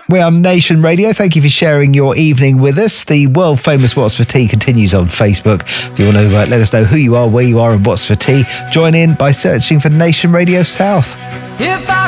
We are Nation Radio. Thank you for sharing your evening with us. The world famous What's for Tea continues on Facebook. If you want to let us know who you are, where you are and what's for tea, join in by searching for Nation Radio South. If I